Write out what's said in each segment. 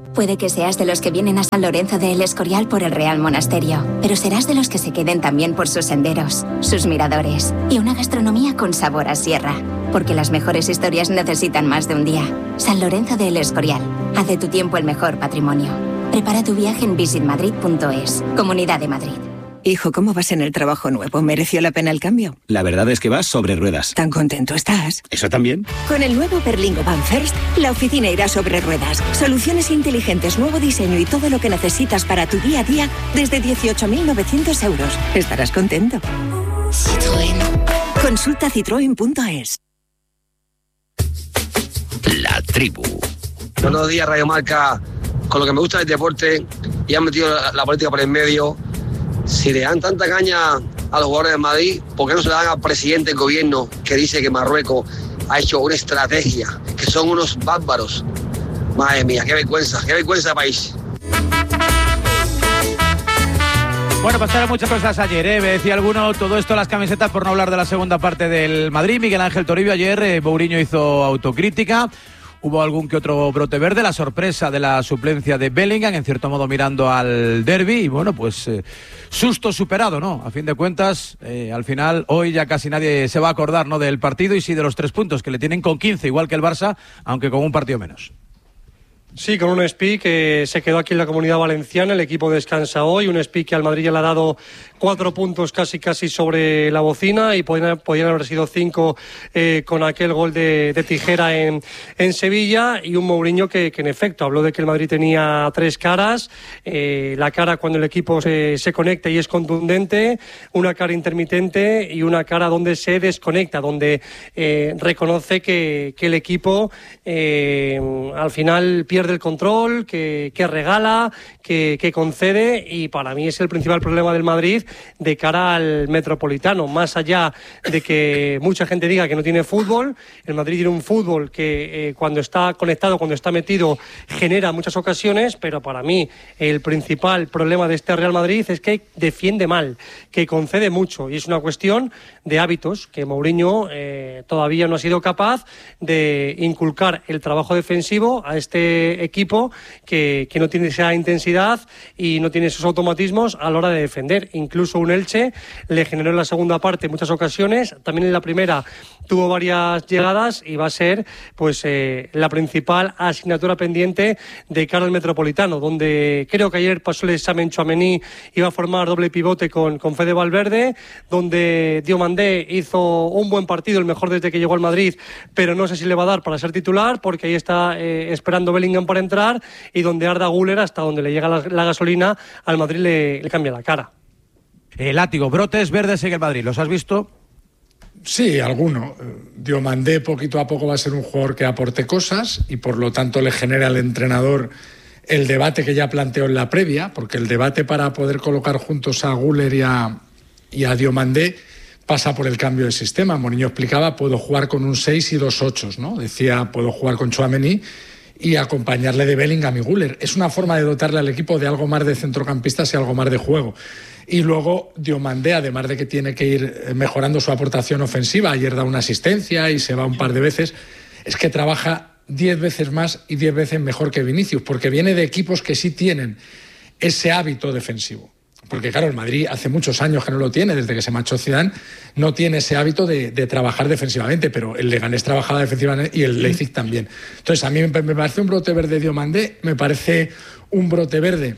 Puede que seas de los que vienen a San Lorenzo de El Escorial por el Real Monasterio, pero serás de los que se queden también por sus senderos, sus miradores y una gastronomía con sabor a sierra. Porque las mejores historias necesitan más de un día. San Lorenzo de El Escorial. Haz de tu tiempo el mejor patrimonio. Prepara tu viaje en visitmadrid.es. Comunidad de Madrid. Hijo, ¿cómo vas en el trabajo nuevo? ¿Mereció la pena el cambio? La verdad es que vas sobre ruedas. ¿Tan contento estás? ¿Eso también? Con el nuevo Berlingo Van First, la oficina irá sobre ruedas. Soluciones inteligentes, nuevo diseño y todo lo que necesitas para tu día a día desde 18.900 euros. Estarás contento. Citroën. Consulta citroen.es. La tribu. Buenos días, Radio Marca. Con lo que me gusta del deporte y han metido la política por el medio. Si le dan tanta caña a los jugadores de Madrid, ¿por qué no se la dan al presidente del gobierno que dice que Marruecos ha hecho una estrategia? Que son unos bárbaros. Madre mía, qué vergüenza país. Bueno, pasaron muchas cosas ayer, me decía alguno, todo esto las camisetas, por no hablar de la segunda parte del Madrid. Miguel Ángel Toribio ayer, Mourinho hizo autocrítica. Hubo algún que otro brote verde, la sorpresa de la suplencia de Bellingham, en cierto modo mirando al derbi, y bueno, pues susto superado, ¿no? A fin de cuentas, al final, hoy ya casi nadie se va a acordar, ¿no?, del partido y sí de los 3 puntos que le tienen con 15, igual que el Barça, aunque con un partido menos. Sí, con un Espi que se quedó aquí en la Comunidad Valenciana, el equipo descansa hoy, un Espi que al Madrid ya le ha dado 4 puntos casi sobre la bocina y podían haber sido 5 con aquel gol de tijera en Sevilla, y un Mourinho que en efecto habló de que el Madrid tenía 3 caras, la cara cuando el equipo se conecta y es contundente, una cara intermitente y una cara donde se desconecta, donde reconoce que el equipo al final pierde el control, que regala, que concede, y para mí es el principal problema del Madrid de cara al Metropolitano. Más allá de que mucha gente diga que no tiene fútbol, el Madrid tiene un fútbol que cuando está conectado, cuando está metido, genera muchas ocasiones, pero para mí el principal problema de este Real Madrid es que defiende mal, que concede mucho, y es una cuestión de hábitos que Mourinho todavía no ha sido capaz de inculcar el trabajo defensivo a este equipo que no tiene esa intensidad y no tiene esos automatismos a la hora de defender. Incluso un Elche le generó en la segunda parte muchas ocasiones, también en la primera tuvo varias llegadas, y va a ser pues la principal asignatura pendiente de cara al Metropolitano, donde creo que ayer pasó el examen Tchouaméni, iba a formar doble pivote con Fede Valverde, donde Diomandé hizo un buen partido, el mejor desde que llegó al Madrid, pero no sé si le va a dar para ser titular, porque ahí está esperando Bellingham para entrar, y donde Arda Güler, hasta donde le llega la gasolina, al Madrid le cambia la cara. Látigo, brotes verdes en el Madrid, ¿los has visto? Sí, alguno. Diomandé poquito a poco va a ser un jugador que aporte cosas y por lo tanto le genera al entrenador el debate que ya planteó en la previa, porque el debate para poder colocar juntos a Güler y a Diomandé pasa por el cambio de sistema. Mourinho explicaba, puedo jugar con un 6 y 2 8, ¿no? Decía, puedo jugar con Tchouaméni y acompañarle de Bellingham y Güler. Es una forma de dotarle al equipo de algo más de centrocampistas y algo más de juego. Y luego Diomandé, además de que tiene que ir mejorando su aportación ofensiva, ayer da una asistencia y se va un par de veces, es que trabaja 10 veces más y 10 veces mejor que Vinicius, porque viene de equipos que sí tienen ese hábito defensivo. Porque claro, el Madrid hace muchos años que no lo tiene, desde que se marchó Zidane, no tiene ese hábito de trabajar defensivamente, pero el Leganés trabajaba defensivamente y el Leipzig también. Entonces a mí me parece un brote verde Diomandé, me parece un brote verde,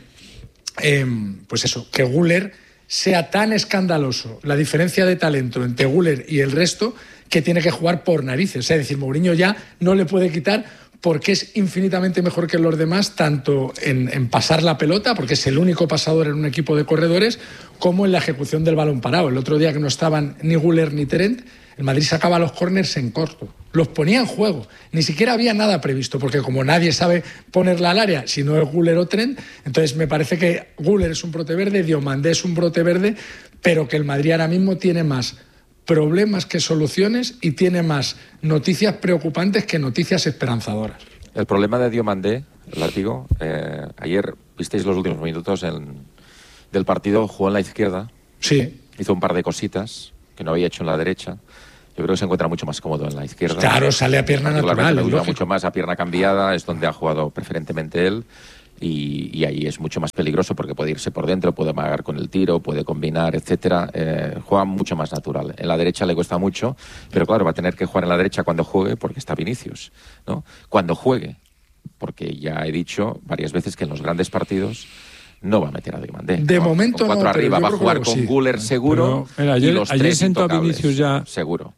pues eso, que Güler sea tan escandaloso la diferencia de talento entre Güler y el resto, que tiene que jugar por narices. Es decir, Mourinho ya no le puede quitar, porque es infinitamente mejor que los demás, tanto en pasar la pelota, porque es el único pasador en un equipo de corredores, como en la ejecución del balón parado. El otro día, que no estaban ni Güler ni Trent, el Madrid sacaba los córners en corto, los ponía en juego, ni siquiera había nada previsto, porque como nadie sabe ponerla al área, si no es Güler o Trent, entonces me parece que Güler es un brote verde, Diomandé es un brote verde, pero que el Madrid ahora mismo tiene más problemas que soluciones y tiene más noticias preocupantes que noticias esperanzadoras. El problema de Diomandé, Látigo, ayer visteis los últimos minutos del partido, jugó en la izquierda, sí, hizo un par de cositas que no había hecho en la derecha. Yo creo que se encuentra mucho más cómodo en la izquierda. Claro, sale a pierna natural. Me gusta mucho más a pierna cambiada, es donde ha jugado preferentemente él. Y ahí es mucho más peligroso porque puede irse por dentro, puede amagar con el tiro, puede combinar, etcétera. Juega mucho más natural. En la derecha le cuesta mucho, pero claro, va a tener que jugar en la derecha cuando juegue porque está Vinicius, ¿no? Cuando juegue, porque ya he dicho varias veces que en los grandes partidos no va a meter a Diomandé. De momento con 4 no, arriba, va a jugar con Güler seguro. Pero, mira, ayer sentó a Vinicius ya seguro.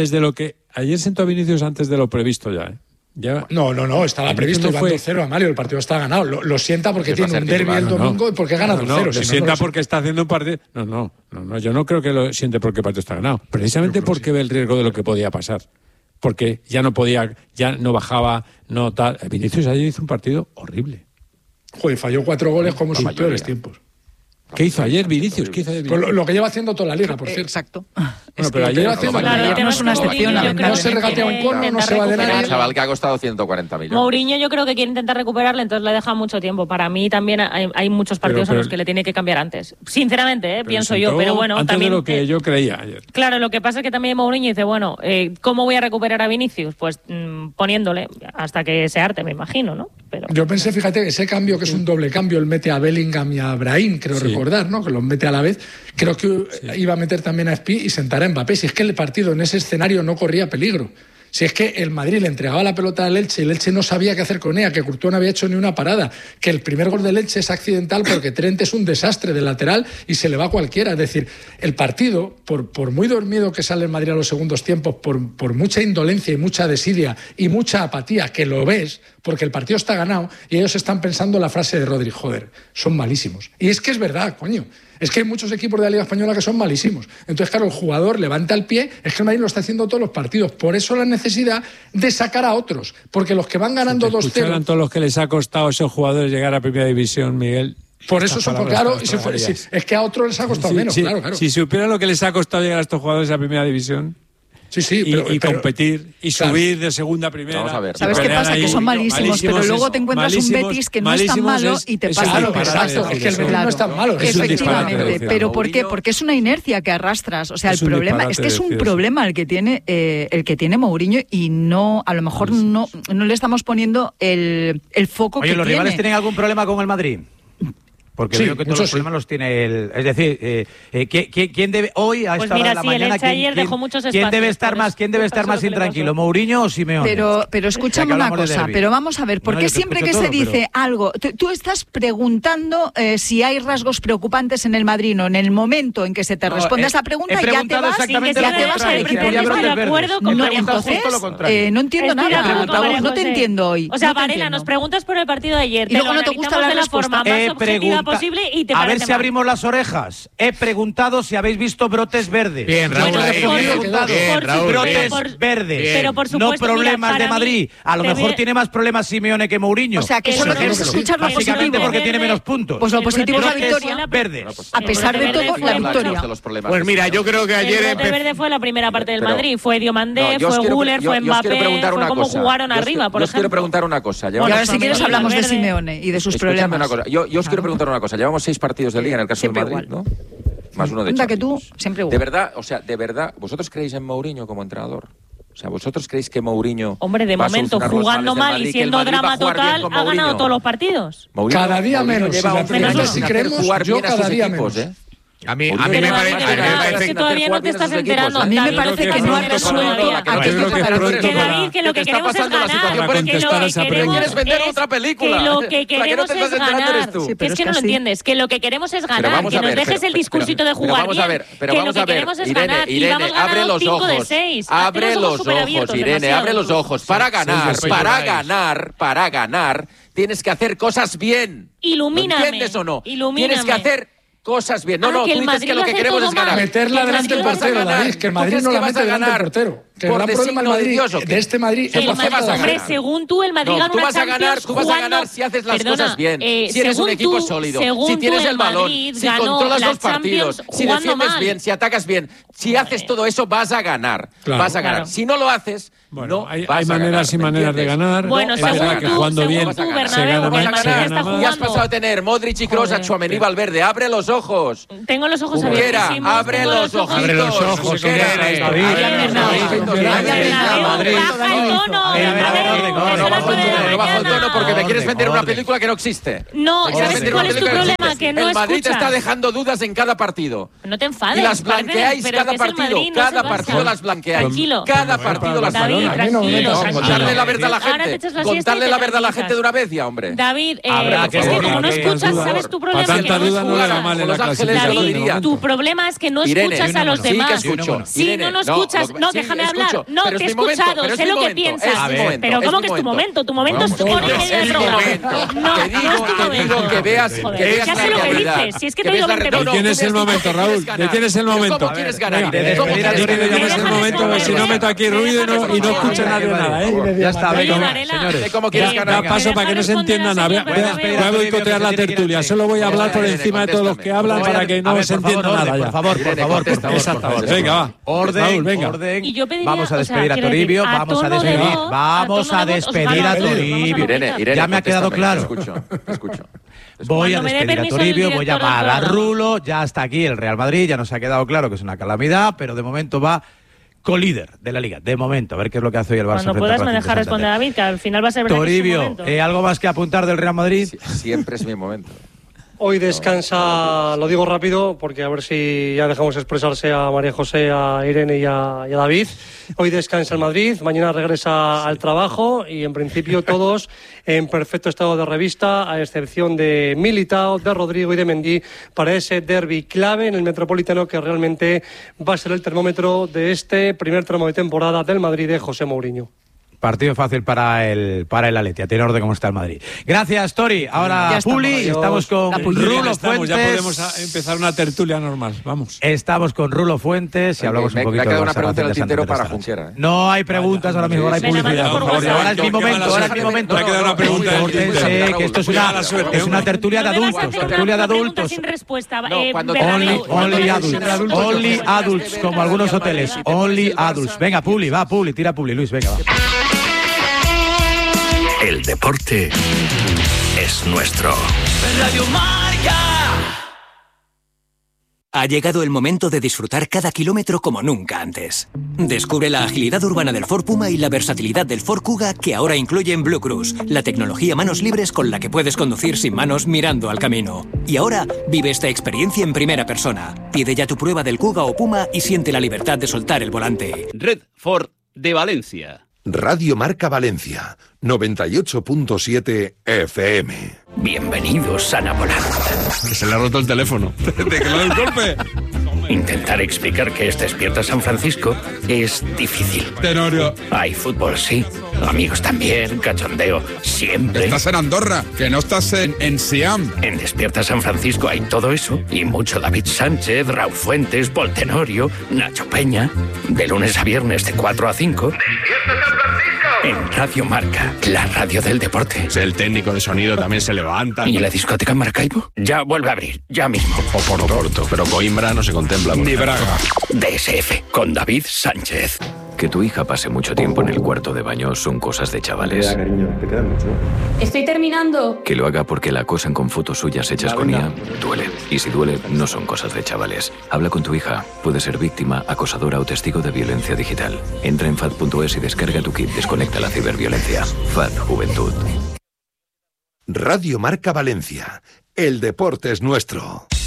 Ayer sentó a Vinicius antes de lo previsto ya, ¿eh? No, estaba previsto, iba 2-0 a Mario, el partido está ganado. Lo sienta porque tiene un derbi el domingo y porque gana 2-0. Lo sienta porque está haciendo un partido. No, yo no creo que lo siente porque el partido está ganado. Precisamente porque ve el riesgo de lo que podía pasar. Porque ya no podía, ya no bajaba, no tal. Vinicius ayer hizo un partido horrible. Joder, falló 4 goles como sus peores tiempos. ¿Qué hizo ayer Vinicius? Lo que lleva haciendo toda la liga, por cierto. Exacto. Bueno, pero ayer no es una excepción. No se regatea un cono, no se va de nadie. Un chaval que ha costado 140 millones. Mourinho yo creo que quiere intentar recuperarle, entonces le deja mucho tiempo. Para mí también hay muchos partidos en los que le tiene que cambiar antes. Sinceramente, pienso yo, pero bueno. Antes también, de lo que yo creía ayer. Claro, lo que pasa es que también Mourinho dice, bueno, ¿cómo voy a recuperar a Vinicius? Pues poniéndole hasta que se harte, me imagino, ¿no? Pero yo pensé, fíjate, ese cambio que es un doble cambio, él mete a Bellingham y a Brahim, creo recordar, ¿no? Que los mete a la vez. Creo que iba a meter también a Spi y sentar a Mbappé. Si es que el partido en ese escenario no corría peligro. Si es que el Madrid le entregaba la pelota al Elche y el Elche no sabía qué hacer con ella, que Courtois no había hecho ni una parada, que el primer gol del Elche es accidental porque Trent es un desastre de lateral y se le va a cualquiera. Es decir, el partido, por muy dormido que sale el Madrid a los segundos tiempos, por mucha indolencia y mucha desidia y mucha apatía, que lo ves, porque el partido está ganado y ellos están pensando la frase de Rodri, joder, son malísimos. Y es que es verdad, coño. Es que hay muchos equipos de la Liga Española que son malísimos. Entonces, claro, el jugador levanta el pie, es que el Madrid lo está haciendo todos los partidos. Por eso la necesidad de sacar a otros. Porque los que van ganando 2-0... ¿Escucharan todos los que les ha costado a esos jugadores llegar a Primera División, Miguel? Por eso son, claro, es que a otros les ha costado menos, claro. Si supieran lo que les ha costado llegar a estos jugadores a Primera División... Sí, y competir y subir de segunda a primera. Vamos a ver. ¿Sabes qué pasa? Que son malísimos, pero luego te encuentras un Betis que no es tan malo y te pasa. Exacto, es que el Betis no es tan malo. Efectivamente, pero ¿por qué? Porque es una inercia que arrastras. O sea, el problema es que es un problema el que tiene Mourinho y no, a lo mejor no le estamos poniendo el foco que tiene. Oye, ¿los rivales tienen algún problema con el Madrid? Porque veo que todos los problemas los tiene él. Es decir, ¿quién debe hoy a esta hora de la mañana? ¿Quién debe estar más intranquilo, Mourinho o Simeone? Pero escúchame una cosa, pero vamos a ver, ¿por qué siempre que se dice algo, tú estás preguntando si hay rasgos preocupantes en el Madrid o en el momento en que se te responde esa pregunta ya te vas al equipo. No entiendo nada, no te entiendo hoy. O sea, Varela, nos preguntas por el partido de ayer, y luego no te gusta la respuesta más objetiva posible y te a ver si abrimos las orejas. He preguntado si habéis visto brotes verdes. Bien, Raúl. Brotes verdes. Pero por supuesto, no problemas de Madrid. A lo mejor tiene más problemas Simeone que Mourinho. O sea, que solo quieres escuchar lo positivo. Básicamente porque tiene menos puntos. Pues lo positivo es la victoria. Verdes. A pesar de todo, la victoria. Pues mira, yo creo que ayer... El brote verde fue la primera parte del Madrid. Fue Diomandé, fue Güler, fue Mbappé, fue cómo jugaron arriba, por ejemplo. Yo os quiero preguntar una cosa. Y ahora si quieres hablamos de Simeone y de sus problemas. Yo os quiero preguntar una cosa. Llevamos 6 partidos de Liga en el caso del Madrid, ¿no? Más uno de Champions. Que tú, siempre igual. De verdad, ¿vosotros creéis en Mourinho como entrenador? O sea, ¿vosotros creéis que Mourinho... Hombre, de momento, jugando mal y siendo drama total, ha ganado todos los partidos. Cada día menos. Si creemos, yo cada día menos. A mí me parece que todavía no te estás enterando. A mí me parece que no ha resuelto aquello que David, que lo que queremos es ganar. Que quieres vender otra película. Que lo que queremos es ganar. Es que no lo entiendes. Que lo que queremos es ganar. Que nos dejes el discursito de jugar bien. Que lo que queremos es ganar. Y vamos ganando 5 de 6. Abre los ojos, Irene, abre los ojos. Para ganar, tienes que hacer cosas bien. Ilumíname. ¿Entiendes o no? Tienes que hacer cosas bien. No, tú dices que lo que queremos es ganar. Meterla delante del portero, David, que el Madrid no la mete delante del portero. Que el gran problema de este Madrid es la falta de ganar. Según tú, el Madrid gana una Champions. Tú vas a ganar si haces las cosas bien, si eres un equipo sólido, si tienes el balón, si controlas los partidos, si defiendes bien, si atacas bien. Si haces todo eso, vas a ganar. Vas a ganar. Si no lo haces, Bueno, hay maneras y maneras de ganar. Bueno, es verdad que jugando bien se gana más. Y has pasado a tener Modric y Kroos, a Tchouaméni, Valverde. ¡Abre los ojos! Tengo los ojos abiertos. ¡Abre los ojitos! ¡Abre los ojos! No bajo el tono porque me quieres vender una película que no existe. No, ¿sabes cuál es tu problema? Que no el Madrid escuchas. te está dejando dudas en cada partido. No te enfades. Y las blanqueáis cada partido. Cada partido las blanqueáis. Tranquilo. Cada partido las blanqueáis. Tranquilo. Contarle la verdad a la gente. Contarle la verdad a la gente de una vez ya, hombre. David, es que como no escuchas, ¿sabes tu problema? Para tanta duda no le va mal en la clase. David, tu problema es que no escuchas a los demás. Sí que escucho. Sí, no escuchas. No, déjame hablar. No, te he escuchado. Sé lo que piensas. Pero ¿cómo que es tu momento? Tu momento es tu programa. No, no es tu momento. Que veas ya sé lo que dices. Si es que te digo 20 veces. Detienes el momento, Raúl. Detienes el momento. ¿Cómo quieres ganar? Detienes el momento, si no meto aquí ruido y no escucha nadie nada, ¿eh? Ya está, señores. ¿Cómo quieres ganar? Paso para que no se entienda nada. Voy a boicotear la tertulia. Solo voy a hablar por encima de todos los que hablan para que no se entienda nada ya. Por favor. Exactamente. Venga, va. Orden, orden. Vamos a despedir a Toribio. Vamos a despedir a Toribio. Ya me ha quedado claro. Escucho. Voy a despedir a Toribio, voy a llamar a Rulo, ya está aquí el Real Madrid, ya nos ha quedado claro que es una calamidad, pero de momento va colíder de la Liga, de momento, a ver qué es lo que hace hoy el Barça. Cuando puedas me dejar responder a David, que al final va a ser verdad. Toribio, ¿algo más que apuntar del Real Madrid? Siempre es mi momento. Hoy descansa, lo digo rápido, porque a ver si ya dejamos expresarse a María José, a Irene y a David. Hoy descansa el Madrid, mañana regresa al trabajo y en principio todos en perfecto estado de revista, a excepción de Militao, de Rodrigo y de Mendy, para ese derbi clave en el Metropolitano que realmente va a ser el termómetro de este primer tramo de temporada del Madrid de José Mourinho. Partido fácil para el Atleti, a tenor de cómo está el Madrid. Gracias, Tori. Ahora Puli, estamos con Rulo Fuentes. Ya podemos empezar una tertulia normal, vamos. Estamos con Rulo Fuentes y hablamos un poquito de... Me ha quedado una pregunta en el tintero para Junquera. No hay preguntas ahora mismo, ahora hay publicidad. Por favor, ahora es mi momento, Me ha quedado una pregunta en el tintero. Que esto es una tertulia de adultos, tertulia de adultos. Sin respuesta. Only adults, como algunos hoteles. Only adults. Venga, Puli, tira Puli, Luis, venga, va. El deporte es nuestro. Radio Marca. Ha llegado el momento de disfrutar cada kilómetro como nunca antes. Descubre la agilidad urbana del Ford Puma y la versatilidad del Ford Kuga que ahora incluyen Blue Cruise, la tecnología manos libres con la que puedes conducir sin manos mirando al camino. Y ahora vive esta experiencia en primera persona. Pide ya tu prueba del Kuga o Puma y siente la libertad de soltar el volante. Red Ford de Valencia. Radio Marca Valencia, 98.7 FM. Bienvenidos a Napoleón. Que se le ha roto el teléfono. ¿De que le da el golpe? Intentar explicar que es Despierta San Francisco es difícil. Tenorio. Hay fútbol, sí. Amigos también, cachondeo, siempre. Estás en Andorra, que no estás en Siam. En Despierta San Francisco hay todo eso y mucho David Sánchez, Raúl Fuentes, Paul Tenorio, Nacho Peña. De lunes a viernes de 4 a 5. ¡Despierta San Francisco! En Radio Marca, la radio del deporte. El técnico de sonido también se levanta. ¿Y la discoteca Maracaibo? Ya vuelve a abrir, ya mismo. Oporto, pero Coimbra no se contempla. Ni Braga. DSF, con David Sánchez. Que tu hija pase mucho tiempo en el cuarto de baño son cosas de chavales. Cariño, te queda mucho. Estoy terminando. Que lo haga porque la acosan con fotos suyas hechas con IA duele. Y si duele, no son cosas de chavales. Habla con tu hija. Puede ser víctima, acosadora o testigo de violencia digital. Entra en FAD.es y descarga tu kit. Desconecta la ciberviolencia. FAD Juventud. Radio Marca Valencia. El deporte es nuestro.